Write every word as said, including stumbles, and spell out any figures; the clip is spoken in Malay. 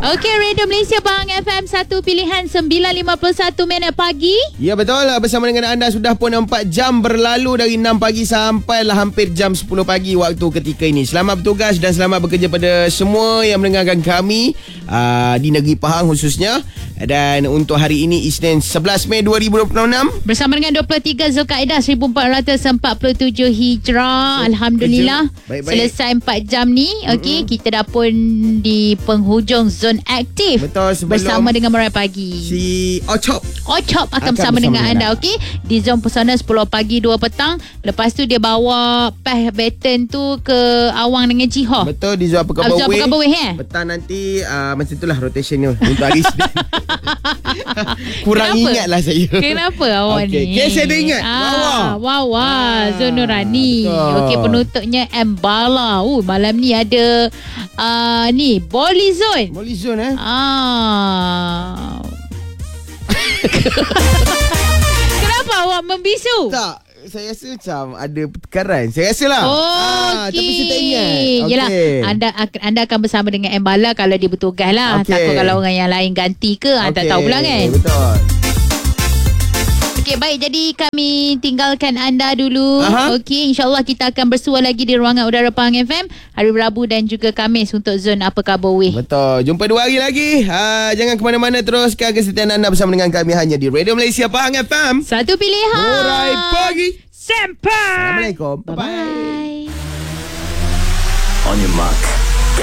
Okey, Radio Malaysia Pahang F M, satu pilihan sembilan lima puluh satu minit pagi. Ya betul, bersama dengan anda sudah pun empat jam berlalu dari enam pagi sampailah hampir jam sepuluh pagi waktu ketika ini. Selamat bertugas dan selamat bekerja pada semua yang mendengarkan kami uh, di negeri Pahang khususnya. Dan untuk hari ini Isnin sebelas Mei dua ribu dua puluh enam bersama dengan dua puluh tiga Zulkaidah seribu empat ratus empat puluh tujuh Hijrah. Alhamdulillah baik-baik. Selesai empat jam ni. Okey, mm-hmm. Kita dah pun di penghujung zon aktif. Betul, bersama dengan Merai Pagi. Si Ochop Ochop akan, akan bersama, bersama dengan, dengan anda. Okey, di zon pesona sepuluh pagi dua petang. Lepas tu dia bawa Peh Baton tu ke Awang dengan Jihoh. Betul, di zon Pekanbaru. Zon Pekanbaru eh. Petang nanti uh, macam itulah rotationnya untuk hari Isnin. Kurang Kenapa? ingat lah saya. Kenapa awak okay. ni? Okay, saya dah ingat. Ah, wow, wow. Ah, Zon Nurani. Okey, penutupnya Mbala. Uh, malam ni ada uh, ni Boli Zone. Boli Zone eh. Ah. Kenapa awak membisu? Tak. Saya rasa macam ada pertukaran. Saya rasa lah. Oh, ah, okay. Tapi saya tak ingat. Okay. Yelah, anda, anda akan bersama dengan Mbala kalau dia bertugas lah. Okay. Takut kalau orang yang lain ganti ke, okay. Tak tahu pula kan. Betul. Okey, baik. Jadi kami tinggalkan anda dulu. Okey, insyaAllah kita akan bersua lagi di ruangan udara Pahang F M hari Rabu dan juga Khamis untuk zon Apa Khabar Weh. Betul. Jumpa dua hari lagi. Ha, jangan ke mana-mana, teruskan kesetiaan anda bersama dengan kami hanya di Radio Malaysia Pahang F M. Satu pilihan. Merai Pagi. Sampai. Assalamualaikum. Bye-bye. On your mark.